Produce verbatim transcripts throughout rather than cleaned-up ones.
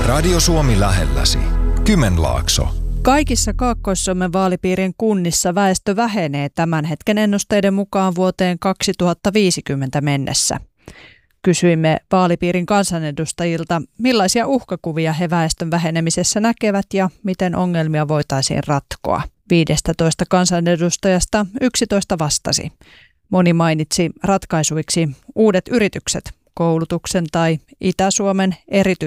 Radio Suomi lähelläsi. Kymenlaakso. Kaikissa Kaakkois-Suomen vaalipiirien kunnissa väestö vähenee tämän hetken ennusteiden mukaan vuoteen kaksituhattaviisikymmentä mennessä. Kysyimme vaalipiirin kansanedustajilta, millaisia uhkakuvia he väestön vähenemisessä näkevät ja miten ongelmia voitaisiin ratkoa. viisitoista kansanedustajasta yksitoista vastasi. Moni mainitsi ratkaisuiksi uudet yritykset, koulutuksen tai Itä-Suomen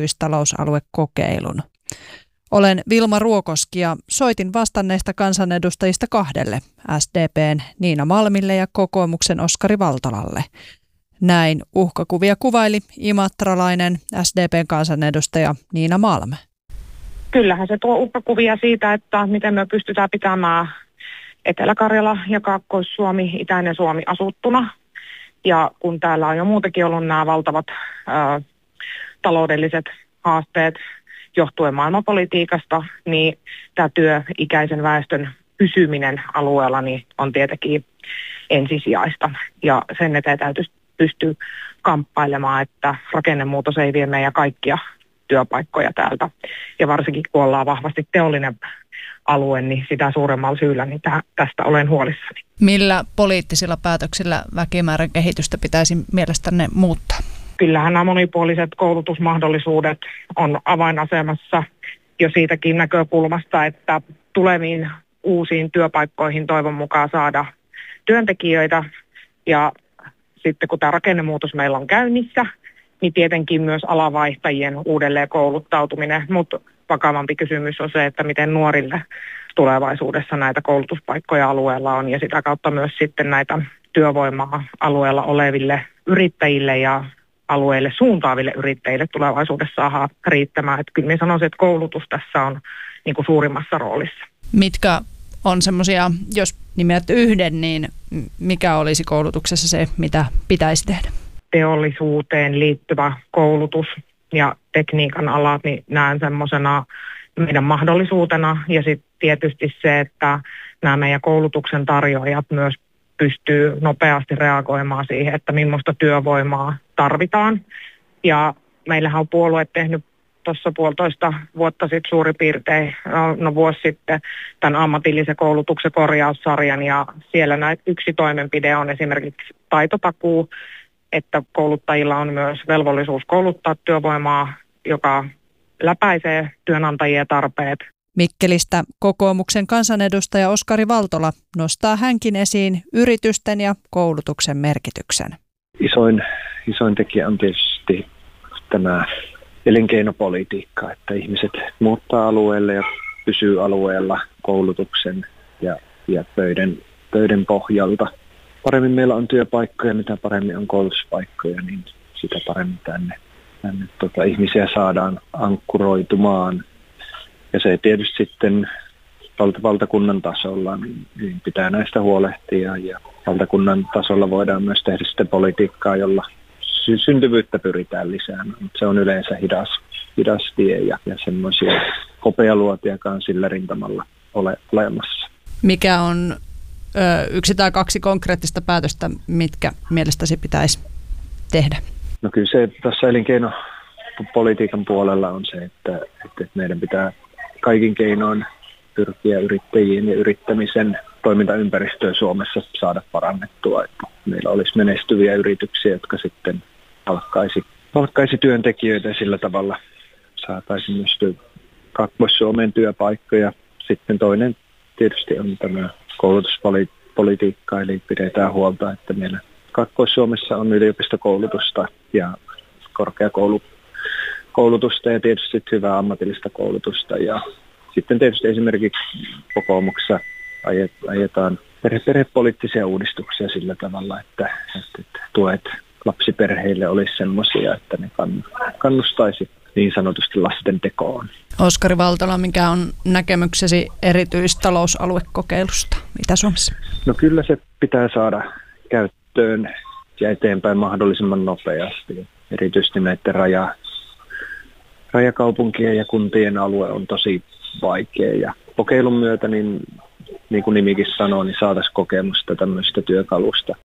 erityistalousaluekokeilun. Olen Vilma Ruokoski ja soitin vastanneista kansanedustajista kahdelle, S D P:n Niina Malmille ja kokoomuksen Oskari Valtolalle. Näin uhkakuvia kuvaili imatralainen S D P:n kansanedustaja Niina Malm. Kyllähän se tuo uhkakuvia siitä, että miten me pystytään pitämään Etelä-Karjala ja Kaakkois-Suomi, Itäinen Suomi asuttuna. Ja kun täällä on jo muutenkin ollut nämä valtavat ää, taloudelliset haasteet johtuen maailmanpolitiikasta, niin tämä työikäisen väestön pysyminen alueella niin on tietenkin ensisijaista. Ja sen eteen täytyisi pystyä kamppailemaan, että rakennemuutos ei vie meidän kaikkia työpaikkoja täältä. Ja varsinkin kun ollaan vahvasti teollinen alue, niin sitä suuremmalla syyllä niin tästä olen huolissani. Millä poliittisilla päätöksillä väkimäärän kehitystä pitäisi mielestänne muuttaa? Kyllähän nämä monipuoliset koulutusmahdollisuudet on avainasemassa jo siitäkin näkökulmasta, että tuleviin uusiin työpaikkoihin toivon mukaan saada työntekijöitä. Ja sitten kun tämä rakennemuutos meillä on käynnissä, niin tietenkin myös alavaihtajien uudelleen kouluttautuminen. Mutta vakavampi kysymys on se, että miten nuorille tulevaisuudessa näitä koulutuspaikkoja alueella on ja sitä kautta myös sitten näitä työvoimaa alueella oleville yrittäjille ja alueelle suuntaaville yrittäjille tulevaisuudessa saadaan riittämään. Että kyllä minä sanoisin, että koulutus tässä on niin kuin suurimmassa roolissa. Mitkä on semmoisia, jos nimet yhden, niin mikä olisi koulutuksessa se, mitä pitäisi tehdä? Teollisuuteen liittyvä koulutus ja tekniikan alat, niin näen semmoisena meidän mahdollisuutena. Ja sitten tietysti se, että nämä meidän koulutuksen tarjoajat myös pystyy nopeasti reagoimaan siihen, että millaista työvoimaa tarvitaan. Ja meillähän on puolue tehnyt tuossa puolitoista vuotta sitten suurin piirtein, no vuosi sitten, tämän ammatillisen koulutuksen korjaussarjan. Ja siellä näitä yksi toimenpide on esimerkiksi taitotakuu, että kouluttajilla on myös velvollisuus kouluttaa työvoimaa, joka läpäisee työnantajien tarpeet. Mikkelistä kokoomuksen kansanedustaja Oskari Valtola nostaa hänkin esiin yritysten ja koulutuksen merkityksen. Isoin, isoin tekijä on tietysti tämä elinkeinopolitiikka, että ihmiset muuttaa alueelle ja pysyy alueella koulutuksen ja, ja pöydän, pöydän pohjalta. Paremmin meillä on työpaikkoja, mitä paremmin on koulutuspaikkoja, niin sitä paremmin tänne, tänne tota, ihmisiä saadaan ankkuroitumaan. Ja se tietysti sitten valta, valtakunnan tasolla niin pitää näistä huolehtia ja valtakunnan tasolla voidaan myös tehdä sitten politiikkaa, jolla sy- syntyvyyttä pyritään lisäämään. Se on yleensä hidas, hidas tie ja, ja semmoisia hopealuotiakaan sillä rintamalla ole olemassa. Mikä on ö, yksi tai kaksi konkreettista päätöstä, mitkä mielestäsi pitäisi tehdä? No kyllä se tässä elinkeinopolitiikan puolella on se, että, että meidän pitää kaikin keinoin pyrkiä yrittäjien ja yrittämisen toimintaympäristöä Suomessa saada parannettua, että meillä olisi menestyviä yrityksiä, jotka sitten palkkaisi, palkkaisi työntekijöitä ja sillä tavalla saataisiin myös Kaakkois-Suomeen työpaikkoja. Sitten toinen tietysti on tämä koulutuspolitiikka, eli pidetään huolta, että meillä Kaakkois-Suomessa on yliopistokoulutusta ja korkeakoulutusta ja tietysti hyvää ammatillista koulutusta. Ja sitten tietysti esimerkiksi kokoomuksessa ajetaan perhe- perhepoliittisia uudistuksia sillä tavalla, että, että tuet lapsiperheille olisi semmoisia, että ne kannustaisi niin sanotusti lasten tekoon. Oskari Valtola, mikä on näkemyksesi erityistalousaluekokeilusta Itä-Suomessa? No kyllä se pitää saada käyttöön ja eteenpäin mahdollisimman nopeasti. Erityisesti näiden raja, rajakaupunkien ja kuntien alue on tosi vaikea. Ja kokeilun myötä, niin, niin kuin nimikin sanoo, niin saataisiin kokemusta tämmöistä työkalusta